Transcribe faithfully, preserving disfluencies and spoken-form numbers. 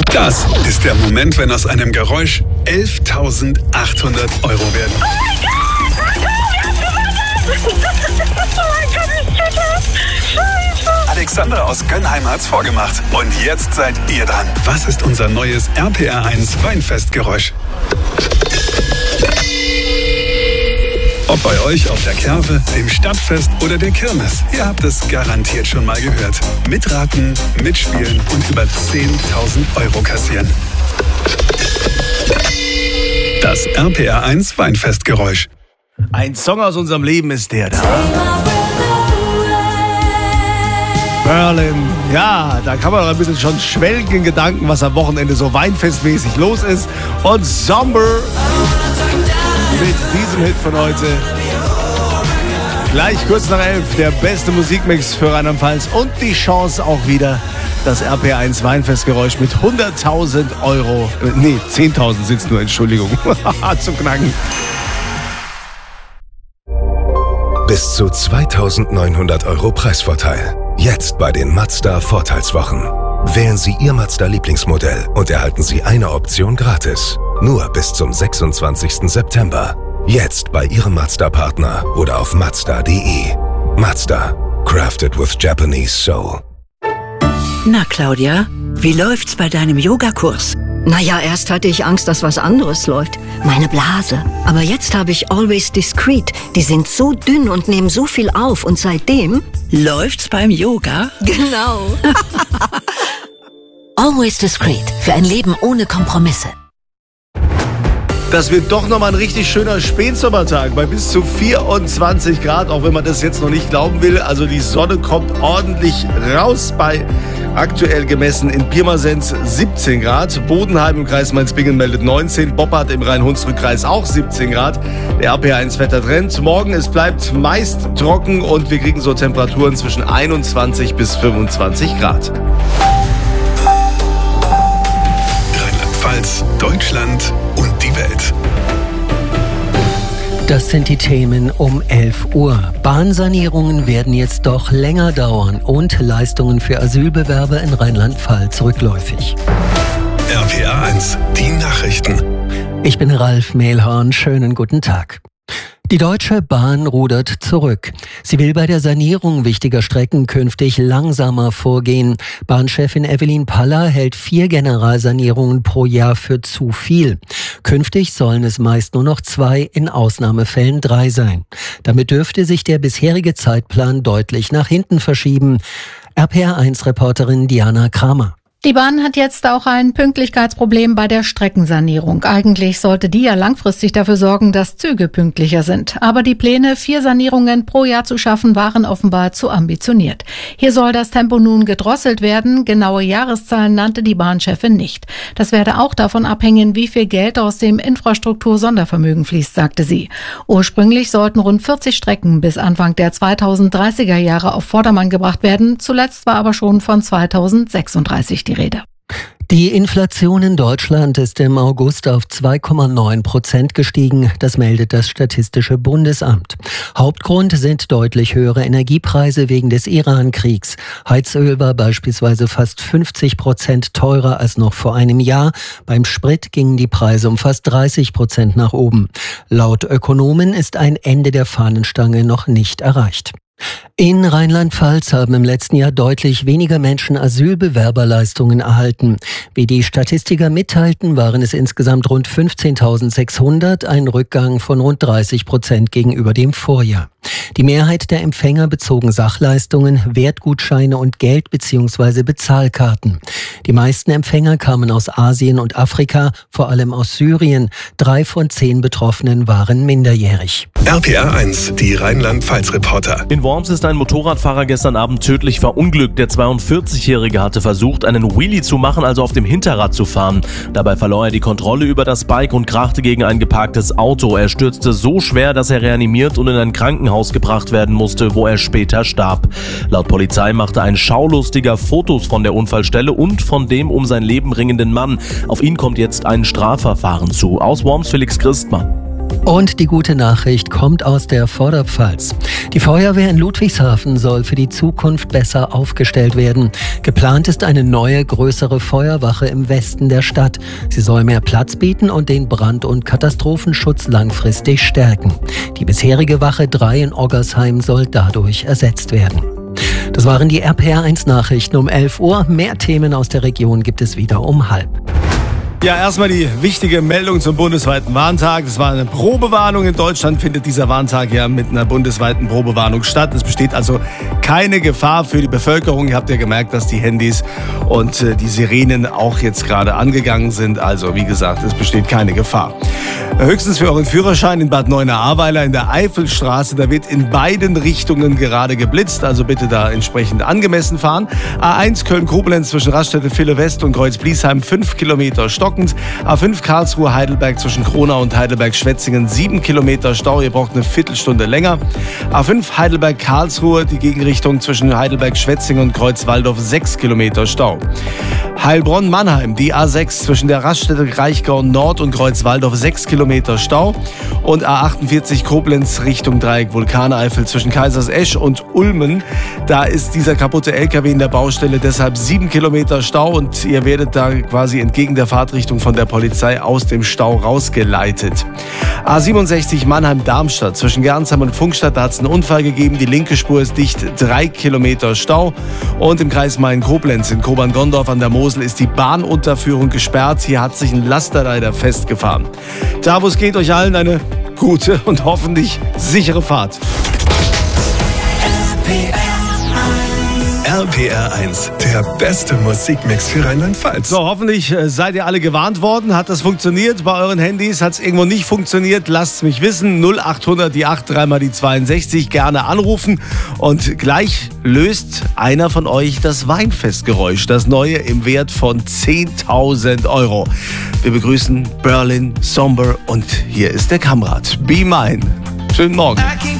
Das ist der Moment, wenn aus einem Geräusch elftausendachthundert Euro werden. Oh mein Gott! Oh mein Gott, ich check das! Scheiße! Alexander aus Gönnheim hat's vorgemacht. Und jetzt seid ihr dran. Was ist unser neues R P R eins Weinfestgeräusch? Ob bei euch auf der Kerwe, dem Stadtfest oder der Kirmes, ihr habt es garantiert schon mal gehört. Mitraten, mitspielen und über zehntausend Euro kassieren. Das R P R eins Weinfestgeräusch. Ein Song aus unserem Leben ist der da. Berlin. Ja, da kann man doch ein bisschen schon schwelgen in Gedanken, was am Wochenende so weinfestmäßig los ist. Und Somber mit diesem Hit von heute. Gleich kurz nach elf, der beste Musikmix für Rheinland-Pfalz und die Chance auch wieder, das R P R eins Weinfestgeräusch mit hunderttausend Euro, äh, nee, zehntausend sind es nur, Entschuldigung, zu knacken. Bis zu zweitausendneunhundert Euro Preisvorteil. Jetzt bei den Mazda Vorteilswochen. Wählen Sie Ihr Mazda-Lieblingsmodell und erhalten Sie eine Option gratis. Nur bis zum sechsundzwanzigsten September. Jetzt bei Ihrem Mazda-Partner oder auf mazda punkt de. Mazda. Crafted with Japanese Soul. Na, Claudia, wie läuft's bei deinem Yogakurs? Naja, erst hatte ich Angst, dass was anderes läuft. Meine Blase. Aber jetzt habe ich Always Discreet. Die sind so dünn und nehmen so viel auf. Und seitdem... Läuft's beim Yoga? Genau. Always Discreet. Für ein Leben ohne Kompromisse. Das wird doch nochmal ein richtig schöner Spätsommertag bei bis zu vierundzwanzig Grad, auch wenn man das jetzt noch nicht glauben will. Also die Sonne kommt ordentlich raus bei aktuell gemessen in Pirmasens siebzehn Grad. Bodenheim im Kreis Mainz-Bingen meldet neunzehn, Boppard im Rhein-Hunsrück-Kreis auch siebzehn Grad. Der R P R eins Wettertrend. Morgen, es bleibt meist trocken und wir kriegen so Temperaturen zwischen einundzwanzig bis fünfundzwanzig Grad. Rheinland-Pfalz, Deutschland und die Welt. Das sind die Themen um elf Uhr. Bahnsanierungen werden jetzt doch länger dauern und Leistungen für Asylbewerber in Rheinland-Pfalz rückläufig. R P R eins, die Nachrichten. Ich bin Ralf Mehlhorn, schönen guten Tag. Die Deutsche Bahn rudert zurück. Sie will bei der Sanierung wichtiger Strecken künftig langsamer vorgehen. Bahnchefin Evelyn Paller hält vier Generalsanierungen pro Jahr für zu viel. Künftig sollen es meist nur noch zwei, in Ausnahmefällen drei sein. Damit dürfte sich der bisherige Zeitplan deutlich nach hinten verschieben. R P R eins Reporterin Diana Kramer. Die Bahn hat jetzt auch ein Pünktlichkeitsproblem bei der Streckensanierung. Eigentlich sollte die ja langfristig dafür sorgen, dass Züge pünktlicher sind. Aber die Pläne, vier Sanierungen pro Jahr zu schaffen, waren offenbar zu ambitioniert. Hier soll das Tempo nun gedrosselt werden. Genaue Jahreszahlen nannte die Bahnchefin nicht. Das werde auch davon abhängen, wie viel Geld aus dem Infrastruktur-Sondervermögen fließt, sagte sie. Ursprünglich sollten rund vierzig Strecken bis Anfang der zweitausenddreißiger Jahre auf Vordermann gebracht werden. Zuletzt war aber schon von zweitausendsechsunddreißig die Rede. Die Inflation in Deutschland ist im August auf zwei Komma neun Prozent gestiegen. Das meldet das Statistische Bundesamt. Hauptgrund sind deutlich höhere Energiepreise wegen des Iran-Kriegs. Heizöl war beispielsweise fast fünfzig Prozent teurer als noch vor einem Jahr. Beim Sprit gingen die Preise um fast dreißig Prozent nach oben. Laut Ökonomen ist ein Ende der Fahnenstange noch nicht erreicht. In Rheinland-Pfalz haben im letzten Jahr deutlich weniger Menschen Asylbewerberleistungen erhalten. Wie die Statistiker mitteilten, waren es insgesamt rund fünfzehntausendsechshundert, ein Rückgang von rund dreißig Prozent gegenüber dem Vorjahr. Die Mehrheit der Empfänger bezogen Sachleistungen, Wertgutscheine und Geld- bzw. Bezahlkarten. Die meisten Empfänger kamen aus Asien und Afrika, vor allem aus Syrien. Drei von zehn Betroffenen waren minderjährig. R P R eins, die Rheinland-Pfalz-Reporter. In Worms ist ein Motorradfahrer gestern Abend tödlich verunglückt. Der zweiundvierzigjährige hatte versucht, einen Wheelie zu machen, also auf dem Hinterrad zu fahren. Dabei verlor er die Kontrolle über das Bike und krachte gegen ein geparktes Auto. Er stürzte so schwer, dass er reanimiert und in ein Krankenhaus gebracht werden musste, wo er später starb. Laut Polizei machte ein Schaulustiger Fotos von der Unfallstelle und von dem um sein Leben ringenden Mann. Auf ihn kommt jetzt ein Strafverfahren zu. Aus Worms Felix Christmann. Und die gute Nachricht kommt aus der Vorderpfalz. Die Feuerwehr in Ludwigshafen soll für die Zukunft besser aufgestellt werden. Geplant ist eine neue, größere Feuerwache im Westen der Stadt. Sie soll mehr Platz bieten und den Brand- und Katastrophenschutz langfristig stärken. Die bisherige Wache drei in Oggersheim soll dadurch ersetzt werden. Das waren die R P R eins Nachrichten um elf Uhr. Mehr Themen aus der Region gibt es wieder um halb. Ja, erstmal die wichtige Meldung zum bundesweiten Warntag. Das war eine Probewarnung. In Deutschland findet dieser Warntag ja mit einer bundesweiten Probewarnung statt. Es besteht also keine Gefahr für die Bevölkerung. Ihr habt ja gemerkt, dass die Handys und äh, die Sirenen auch jetzt gerade angegangen sind. Also wie gesagt, es besteht keine Gefahr. Höchstens für euren Führerschein in Bad Neuenahr-Ahrweiler in der Eifelstraße. Da wird in beiden Richtungen gerade geblitzt. Also bitte da entsprechend angemessen fahren. A eins Köln-Koblenz zwischen Raststätte Ville-West und Kreuz-Bliesheim fünf Kilometer stockend. A fünf Karlsruhe-Heidelberg zwischen Kronau und Heidelberg-Schwetzingen sieben Kilometer Stau. Ihr braucht eine Viertelstunde länger. A fünf Heidelberg-Karlsruhe, die Gegenrichtung zwischen Heidelberg-Schwetzingen und Kreuz-Walldorf sechs Kilometer Stau. Heilbronn-Mannheim, die A sechs zwischen der Raststätte Reichgau Nord und Kreuz-Walldorf sechs Kilometer Stau. Und A achtundvierzig Koblenz Richtung Dreieck Vulkaneifel zwischen Kaisersesch und Ulmen. Da ist dieser kaputte L K W in der Baustelle, deshalb sieben Kilometer Stau und ihr werdet da quasi entgegen der Fahrtrichtung von der Polizei aus dem Stau rausgeleitet. A siebenundsechzig Mannheim-Darmstadt zwischen Gernsheim und Funkstadt, da hat es einen Unfall gegeben. Die linke Spur ist dicht, drei Kilometer Stau. Und im Kreis Main-Koblenz in Kobern-Gondorf an der Mosel ist die Bahnunterführung gesperrt. Hier hat sich ein Laster leider festgefahren. Da, wo es geht, euch allen eine gute und hoffentlich sichere Fahrt. R P R eins, der beste Musikmix für Rheinland-Pfalz. So, hoffentlich äh, seid ihr alle gewarnt worden. Hat das funktioniert bei euren Handys? Hat es irgendwo nicht funktioniert? Lasst es mich wissen. null achthundert, die acht, dreimal die zweiundsechzig. Gerne anrufen. Und gleich löst einer von euch das Weinfestgeräusch. Das neue im Wert von zehntausend Euro. Wir begrüßen Berlin Somber und hier ist der Kamrat. Be Mine. Schönen Morgen.